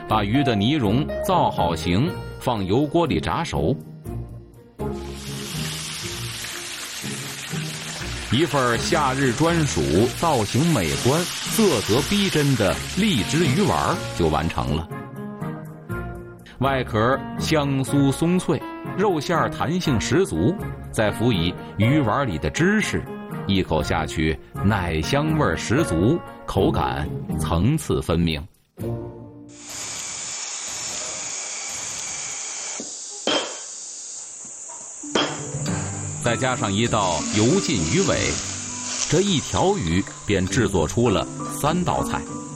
把鱼的泥蓉造好形，放油锅里炸熟。一份夏日专属、造型美观、色泽逼真的荔枝鱼丸就完成了。外壳香酥松脆，肉馅弹性十足，再辅以鱼丸里的芝士，一口下去，奶香味十足，口感层次分明。再加上一道油浸鱼尾，这一条鱼便制作出了3道菜。